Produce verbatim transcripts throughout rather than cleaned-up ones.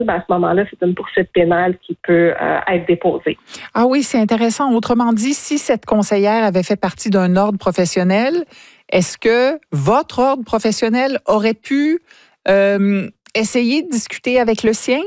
ben, à ce moment-là, c'est une poursuite pénale qui peut euh, être déposée. Ah oui, c'est intéressant. Autrement dit, si cette conseillère avait fait partie d'un ordre professionnel, est-ce que votre ordre professionnel aurait pu euh, essayer de discuter avec le sien?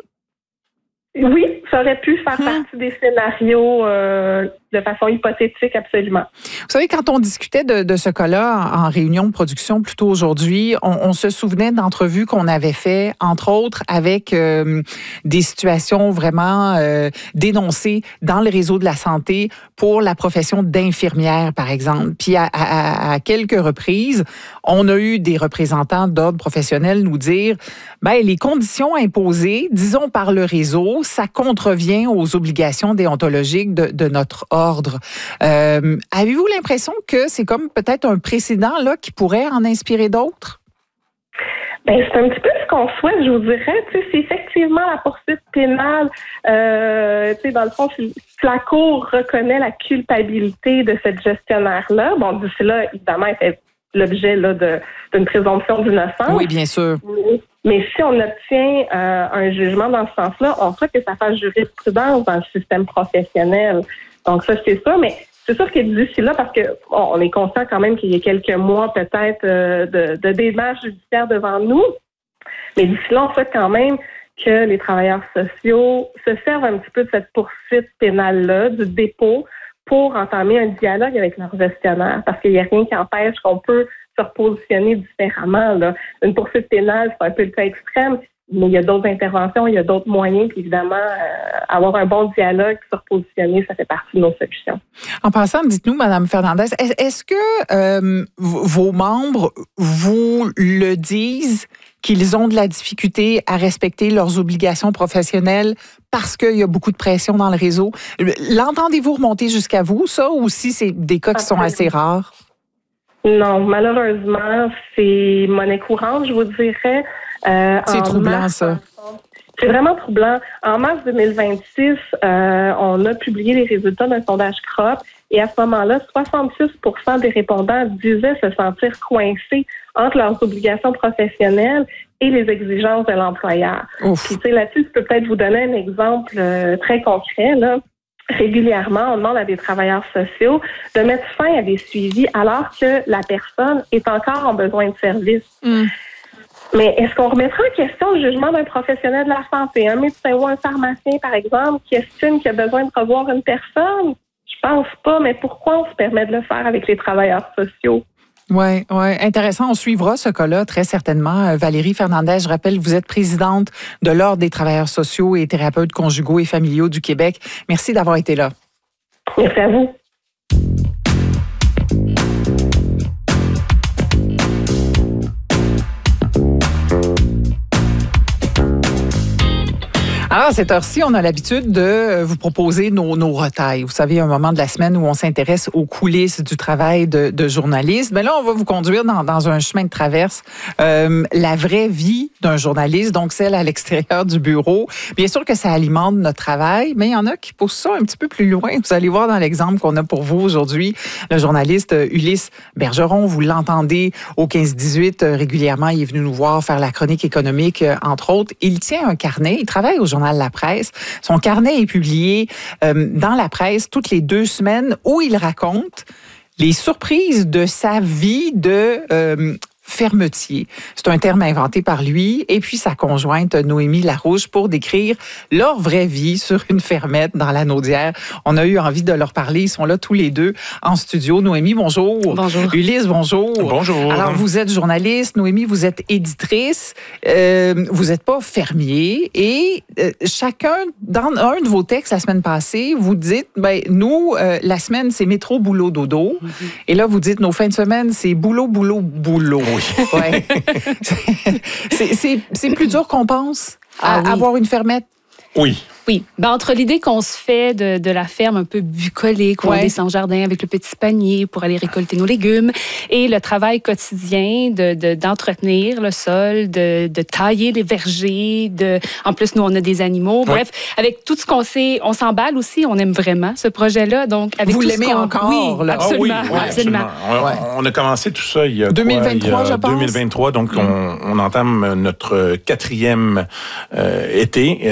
Oui, ça aurait pu faire hum. partie des scénarios euh, de façon hypothétique, absolument. Vous savez, quand on discutait de, de ce cas-là en, en réunion de production plus tôt aujourd'hui, on, on se souvenait d'entrevues qu'on avait fait, entre autres, avec euh, des situations vraiment euh, dénoncées dans le réseau de la santé pour la profession d'infirmière, par exemple. Puis à, à, à quelques reprises, on a eu des représentants d'ordre professionnel nous dire, ben les conditions imposées, disons par le réseau, ça contrevient aux obligations déontologiques de, de notre ordre. Euh, avez-vous l'impression que c'est comme peut-être un précédent là qui pourrait en inspirer d'autres? Ben, c'est un petit peu ce qu'on souhaite, je vous dirais. Tu sais, c'est effectivement la poursuite pénale. Euh, tu sais, dans le fond, si la Cour reconnaît la culpabilité de cette gestionnaire-là, bon, d'ici là, évidemment, elle fait l'objet là, de, d'une présomption d'innocence. Oui, bien sûr. Mais, mais si on obtient euh, un jugement dans ce sens-là, on souhaite que ça fasse jurisprudence dans le système professionnel. Donc ça, c'est ça, mais c'est sûr que d'ici là, parce que bon, on est conscient quand même qu'il y a quelques mois peut-être euh, de, de démarches judiciaires devant nous, mais d'ici là, on souhaite quand même que les travailleurs sociaux se servent un petit peu de cette poursuite pénale-là, du dépôt, pour entamer un dialogue avec leurs gestionnaires, parce qu'il n'y a rien qui empêche qu'on peut se repositionner différemment. Là. Une poursuite pénale, c'est un peu le cas extrême, mais il y a d'autres interventions, il y a d'autres moyens, puis évidemment, euh, avoir un bon dialogue, se repositionner, ça fait partie de nos solutions. En passant, dites-nous, Mme Fernandez, est-ce que euh, vos membres vous le disent qu'ils ont de la difficulté à respecter leurs obligations professionnelles parce qu'il y a beaucoup de pression dans le réseau? L'entendez-vous remonter jusqu'à vous, ça, ou si c'est des cas qui sont assez rares? Non, malheureusement, c'est monnaie courante, je vous dirais. Euh, c'est troublant, mars, ça. C'est vraiment troublant. En mars deux mille vingt-six, euh, on a publié les résultats d'un sondage C R O P et à ce moment-là, soixante-six pour cent des répondants disaient se sentir coincés entre leurs obligations professionnelles et les exigences de l'employeur. Ouf. Puis, tu sais, là-dessus, je peux peut-être vous donner un exemple euh, très concret, là. Régulièrement, on demande à des travailleurs sociaux de mettre fin à des suivis alors que la personne est encore en besoin de service. Mm. Mais est-ce qu'on remettra en question le jugement d'un professionnel de la santé, un médecin ou un pharmacien, par exemple, qui estime qu'il a besoin de revoir une personne? Je pense pas, mais pourquoi on se permet de le faire avec les travailleurs sociaux? Oui, oui, intéressant. On suivra ce cas-là très certainement. Valérie Fernandez, je rappelle, vous êtes présidente de l'Ordre des travailleurs sociaux et thérapeutes conjugaux et familiaux du Québec. Merci d'avoir été là. Merci à vous. Alors, à cette heure-ci, on a l'habitude de vous proposer nos, nos retailles. Vous savez, un moment de la semaine où on s'intéresse aux coulisses du travail de, de journaliste. Mais là, on va vous conduire dans, dans un chemin de traverse. Euh, la vraie vie d'un journaliste, donc celle à l'extérieur du bureau. Bien sûr que ça alimente notre travail, mais il y en a qui poussent ça un petit peu plus loin. Vous allez voir dans l'exemple qu'on a pour vous aujourd'hui. Le journaliste Ulysse Bergeron, vous l'entendez au quinze dix-huit régulièrement. Il est venu nous voir faire la chronique économique, entre autres. Il tient un carnet. Il travaille au journal La Presse. Son carnet est publié euh, dans La Presse toutes les deux semaines où il raconte les surprises de sa vie de euh, fermetier. C'est un terme inventé par lui et puis sa conjointe Noémie Larouche pour décrire leur vraie vie sur une fermette dans la Naudière. On a eu envie de leur parler. Ils sont là tous les deux en studio. Noémie, bonjour. Bonjour. Ulysse, bonjour. Bonjour. Alors, vous êtes journaliste. Noémie, vous êtes éditrice. Euh, vous n'êtes pas fermier. Et euh, chacun, dans un de vos textes la semaine passée, vous dites, ben nous, euh, la semaine, c'est métro, boulot, dodo. Mm-hmm. Et là, vous dites, nos fins de semaine, c'est boulot, boulot, boulot. Oui. Ouais. c'est, c'est, c'est plus dur qu'on pense à ah oui. avoir une fermette. Oui. Oui. Ben, entre l'idée qu'on se fait de, de la ferme un peu bucolique, où ouais. on descend au jardin avec le petit panier pour aller récolter nos légumes, et le travail quotidien de, de, d'entretenir le sol, de, de tailler les vergers, de, en plus, nous, on a des animaux. Ouais. Bref, avec tout ce qu'on sait, on s'emballe aussi, on aime vraiment ce projet-là. Donc, avec Vous tout l'aimez ce qu'on... encore? Oui, là. absolument. Ah oui, oui, absolument. absolument. On, on a commencé tout ça il y a deux mille vingt-trois, quoi, il y a je pense. deux mille vingt-trois, donc mm. on, on entame notre quatrième euh, été.